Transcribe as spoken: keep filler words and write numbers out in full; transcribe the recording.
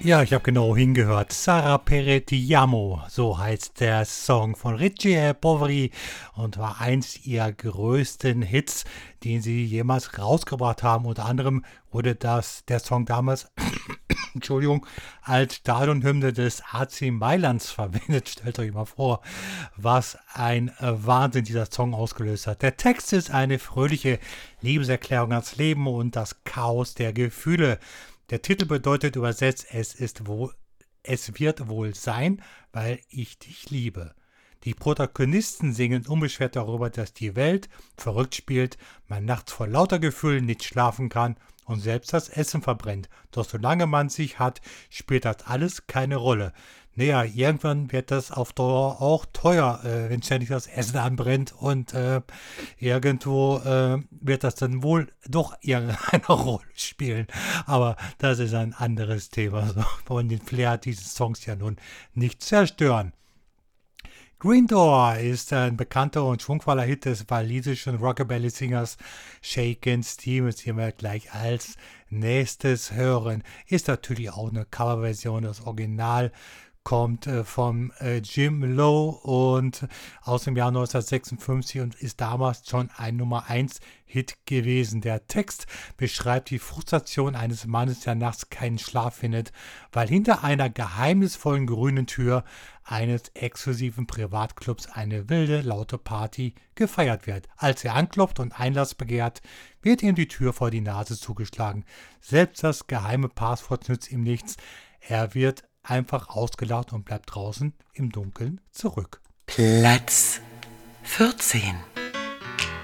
Ja, ich habe genau hingehört. Sarah Per Ti amo, so heißt der Song von Richie e Poveri und war eins ihrer größten Hits, den sie jemals rausgebracht haben. Unter anderem wurde das der Song damals, Entschuldigung, als Stadionhymne des A C Mailands verwendet. Stellt euch mal vor, was ein äh, Wahnsinn dieser Song ausgelöst hat. Der Text ist eine fröhliche Liebeserklärung ans Leben und das Chaos der Gefühle. Der Titel bedeutet übersetzt, es ist wohl, es wird wohl sein, weil ich dich liebe. Die Protagonisten singen unbeschwert darüber, dass die Welt verrückt spielt, man nachts vor lauter Gefühlen nicht schlafen kann und selbst das Essen verbrennt. Doch solange man sich hat, spielt das alles keine Rolle. Naja, irgendwann wird das auf Dauer auch teuer, äh, wenn ständig das Essen anbrennt und äh, irgendwo äh, wird das dann wohl doch irgendeine Rolle spielen. Aber das ist ein anderes Thema. So, wollen den Flair dieses Songs ja nun nicht zerstören. Green Door ist ein bekannter und schwungvoller Hit des walisischen Rockabilly-Singers Shakin' Stevens, den wir gleich als nächstes hören. Ist natürlich auch eine Coverversion, das Original kommt äh, vom äh, Jim Lowe und aus dem Jahr neunzehnhundertsechsundfünfzig und ist damals schon ein Nummer eins Hit gewesen. Der Text beschreibt die Frustration eines Mannes, der nachts keinen Schlaf findet, weil hinter einer geheimnisvollen grünen Tür eines exklusiven Privatclubs eine wilde, laute Party gefeiert wird. Als er anklopft und Einlass begehrt, wird ihm die Tür vor die Nase zugeschlagen. Selbst das geheime Passwort nützt ihm nichts. Er wird einfach ausgelacht und bleibt draußen im Dunkeln zurück. Platz vierzehn.